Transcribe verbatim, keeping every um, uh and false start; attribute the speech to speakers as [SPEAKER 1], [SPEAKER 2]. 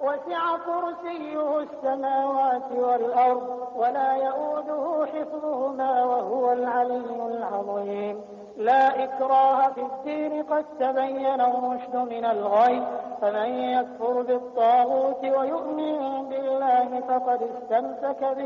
[SPEAKER 1] وسع كرسيه السماوات والأرض ولا يؤوده حفظهما وهو العلي العظيم. لا إكراه في الدين قد تبين الرشد من الغي، فمن يكفر بالطاغوت ويؤمن بالله فقد استمسك